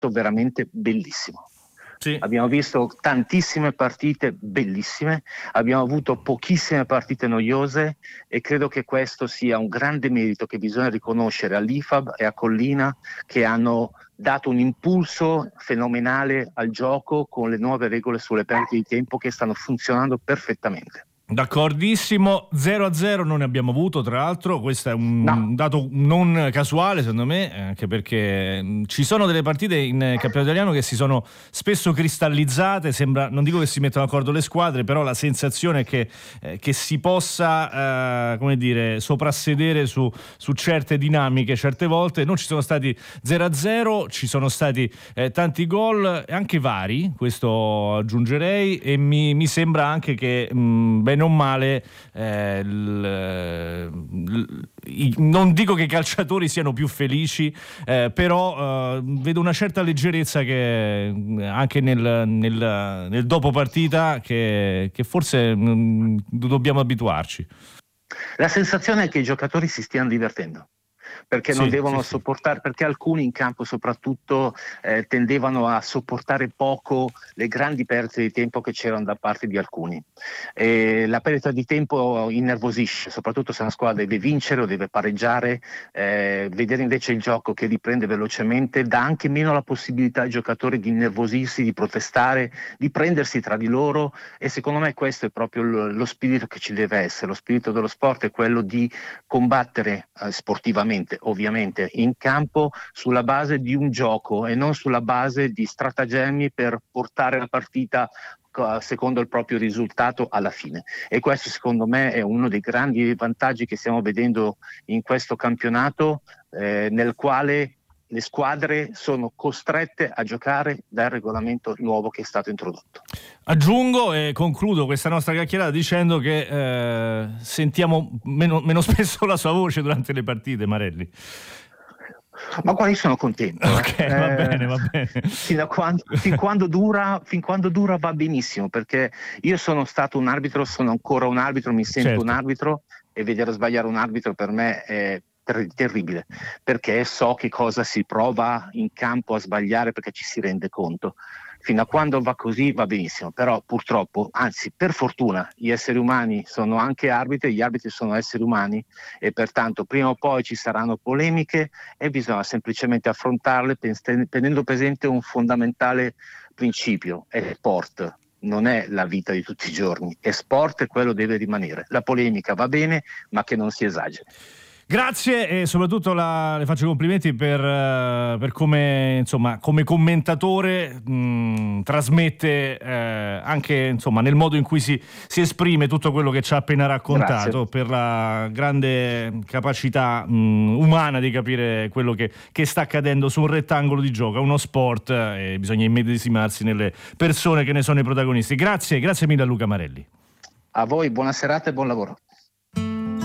veramente bellissimo. Sì. Abbiamo visto tantissime partite bellissime, abbiamo avuto pochissime partite noiose e credo che questo sia un grande merito che bisogna riconoscere all'IFAB e a Collina, che hanno dato un impulso fenomenale al gioco con le nuove regole sulle perdite di tempo che stanno funzionando perfettamente. D'accordissimo, 0-0 non ne abbiamo avuto, tra l'altro questo è un dato non casuale secondo me, anche perché ci sono delle partite in campionato italiano che si sono spesso cristallizzate, sembra, non dico che si mettano d'accordo le squadre, però la sensazione è che si possa come dire, soprassedere su certe dinamiche certe volte. Non ci sono stati 0-0, ci sono stati tanti gol, anche vari, questo aggiungerei, e mi sembra anche che bene o male non dico che i calciatori siano più felici, però vedo una certa leggerezza che anche nel dopo partita che forse dobbiamo abituarci. La sensazione è che i giocatori si stiano divertendo, perché non devono sopportare, perché alcuni in campo soprattutto tendevano a sopportare poco le grandi perdite di tempo che c'erano da parte di alcuni. La perdita di tempo innervosisce, soprattutto se una squadra deve vincere o deve pareggiare. Vedere invece il gioco che riprende velocemente dà anche meno la possibilità ai giocatori di innervosirsi, di protestare, di prendersi tra di loro, e secondo me questo è proprio lo spirito che ci deve essere. Lo spirito dello sport è quello di combattere sportivamente, ovviamente in campo, sulla base di un gioco e non sulla base di stratagemmi per portare la partita secondo il proprio risultato alla fine. E questo secondo me è uno dei grandi vantaggi che stiamo vedendo in questo campionato, nel quale le squadre sono costrette a giocare dal regolamento nuovo che è stato introdotto. Aggiungo e concludo questa nostra chiacchierata dicendo che sentiamo meno spesso la sua voce durante le partite, Marelli. Ma qua io sono contento. Ok, va bene. Fin quando dura va benissimo, perché io sono stato un arbitro, sono ancora un arbitro, mi sento un arbitro, e vedere sbagliare un arbitro per me è terribile, perché so che cosa si prova in campo a sbagliare, perché ci si rende conto. Fino a quando va così va benissimo, però purtroppo, anzi per fortuna, gli esseri umani sono anche arbitri, gli arbitri sono esseri umani, e pertanto prima o poi ci saranno polemiche e bisogna semplicemente affrontarle tenendo presente un fondamentale principio: è sport, non è la vita di tutti i giorni, è sport e quello deve rimanere. La polemica va bene, ma che non si esageri. Grazie, e soprattutto le faccio i complimenti per come, insomma, come commentatore trasmette anche, insomma, nel modo in cui si esprime tutto quello che ci ha appena raccontato. Grazie. Per la grande capacità umana di capire quello che sta accadendo su un rettangolo di gioco. È uno sport e bisogna immedesimarsi nelle persone che ne sono i protagonisti. Grazie mille a Luca Marelli. A voi buona serata e buon lavoro.